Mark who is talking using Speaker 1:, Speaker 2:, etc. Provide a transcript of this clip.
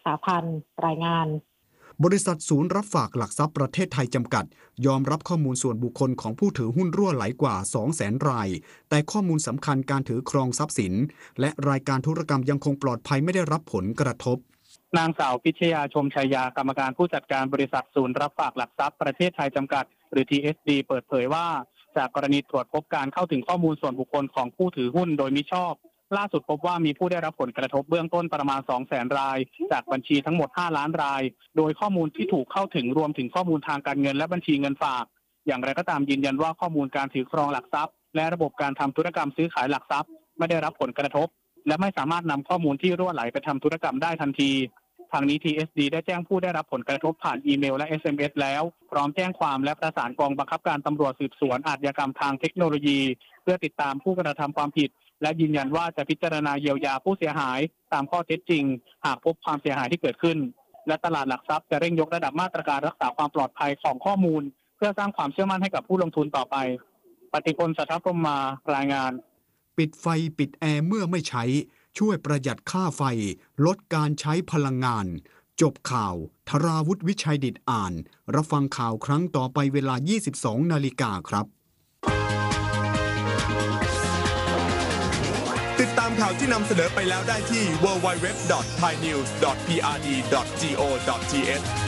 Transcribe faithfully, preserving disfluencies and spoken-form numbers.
Speaker 1: ษาพันธ์รายงาน
Speaker 2: บริษัทศูนย์รับฝากหลักทรัพย์ประเทศไทยจำกัดยอมรับข้อมูลส่วนบุคคลของผู้ถือหุ้นรั่วไหลกว่า สองแสน รายแต่ข้อมูลสำคัญการถือครองทรัพย์สินและรายการธุรกรรมยังคงปลอดภัยไม่ได้รับผลกระทบ
Speaker 3: นางสาวพิชยาชมชัยยากรรมการผู้จัดการบริษัทศูนย์รับฝากหลักทรัพย์ประเทศไทยจำกัดหรือ ที เอส ดี เปิดเผยว่าจากกรณีตรวจพบการเข้าถึงข้อมูลส่วนบุคคลของผู้ถือหุ้นโดยมิชอบล่าสุดพบว่ามีผู้ได้รับผลกระทบเบื้องต้นประมาณ สองแสน รายจากบัญชีทั้งหมดห้าล้านรายโดยข้อมูลที่ถูกเข้าถึงรวมถึงข้อมูลทางการเงินและบัญชีเงินฝากอย่างไรก็ตามยืนยันว่าข้อมูลการถือครองหลักทรัพย์และระบบการทำธุรกรรมซื้อขายหลักทรัพย์ไม่ได้รับผลกระทบและไม่สามารถนำข้อมูลที่รั่วไหลไปทำธุรกรรมได้ทันทีทางนี้ ที เอส ดี ได้แจ้งผู้ได้รับผลกระทบผ่านอีเมลและ เอส เอ็ม เอส แล้วพร้อมแจ้งความและประสานกองบังคับการตำรวจสืบสวนอาชญากรรมทางเทคโนโลยีเพื่อติดตามผู้กระทำความผิดและยืนยันว่าจะพิจารณาเยียวยาผู้เสียหายตามข้อเท็จจริงหากพบความเสียหายที่เกิดขึ้นและตลาดหลักทรัพย์จะเร่งยกระดับมาตรการรักษาความปลอดภัยของข้อมูลเพื่อสร้างความเชื่อมั่นให้กับผู้ลงทุนต่อไปปฏิพล สัทธพรหมมารายงาน
Speaker 2: ปิดไฟปิดแอร์เมื่อไม่ใช้ช่วยประหยัดค่าไฟลดการใช้พลังงานจบข่าวธราวุฒิวิชัยดิษฐ์อ่านรับฟังข่าวครั้งต่อไปเวลา ยี่สิบสองนาฬิกาครับ
Speaker 4: ติดตามข่าวที่นำเสนอไปแล้วได้ที่ ดับเบิลยู ดับเบิลยู ดับเบิลยู ดอท ไทยนิวส์ ดอท พี อาร์ ดี ดอท จี โอ ดอท ที เอช